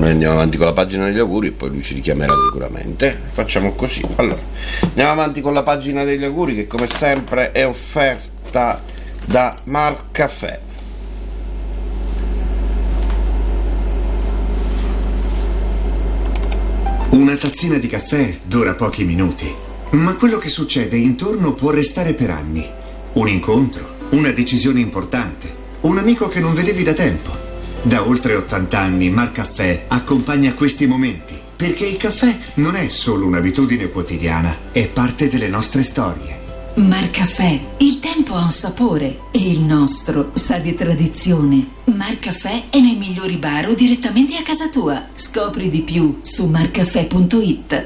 Noi andiamo avanti con la pagina degli auguri e poi lui ci richiamerà sicuramente. Facciamo così. Allora, andiamo avanti con la pagina degli auguri, che come sempre è offerta da Marcaffè. Una tazzina di caffè dura pochi minuti, ma quello che succede intorno può restare per anni. Un incontro, una decisione importante, un amico che non vedevi da tempo. Da oltre 80 anni Marcaffè accompagna questi momenti, perché il caffè non è solo un'abitudine quotidiana, è parte delle nostre storie. Marcaffè, il tempo ha un sapore e il nostro sa di tradizione. Marcaffè è nei migliori bar o direttamente a casa tua. Scopri di più su marcaffè.it.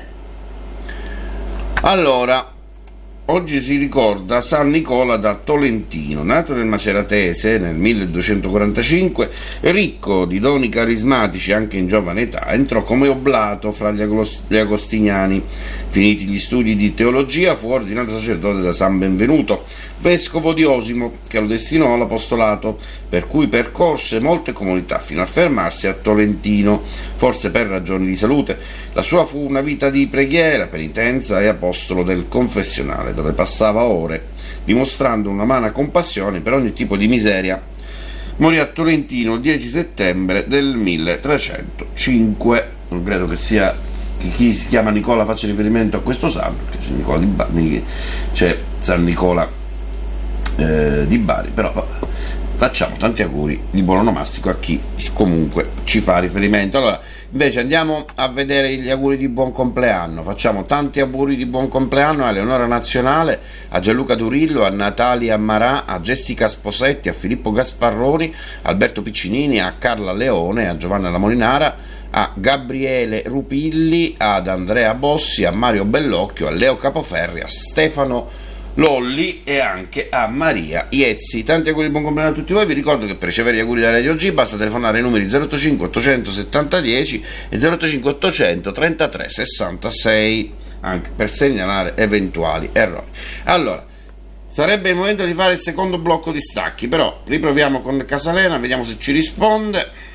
Allora, oggi si ricorda San Nicola da Tolentino, nato nel Maceratese nel 1245, ricco di doni carismatici anche in giovane età, entrò come oblato fra gli agostiniani. Finiti gli studi di teologia, fu ordinato sacerdote da San Benvenuto, vescovo di Osimo, che lo destinò all'apostolato, per cui percorse molte comunità fino a fermarsi a Tolentino, forse per ragioni di salute. La sua fu una vita di preghiera, penitenza e apostolo del confessionale, dove passava ore, dimostrando una umana compassione per ogni tipo di miseria. Morì a Tolentino il 10 settembre del 1305. Non credo che sia chi si chiama Nicola faccia riferimento a questo santo, perché c'è Nicola di Bari, c'è San Nicola di Bari, però vabbè. Facciamo tanti auguri di buon onomastico a chi comunque ci fa riferimento. Allora, invece andiamo a vedere gli auguri di buon compleanno. Facciamo tanti auguri di buon compleanno a Eleonora Nazionale, a Gianluca Durillo, a Natalia Marà, a Jessica Sposetti, a Filippo Gasparroni, a Alberto Piccinini, a Carla Leone, a Giovanna La Molinara, a Gabriele Rupilli, ad Andrea Bossi, a Mario Bellocchio, a Leo Capoferri, a Stefano Lolli e anche a Maria Iezzi. Tanti auguri di buon compleanno a tutti voi. Vi ricordo che per ricevere gli auguri da Radio G basta telefonare ai numeri 085 870 10 e 085 800 33 66, anche per segnalare eventuali errori. Allora, sarebbe il momento di fare il secondo blocco di stacchi, però riproviamo con Casalena, vediamo se ci risponde.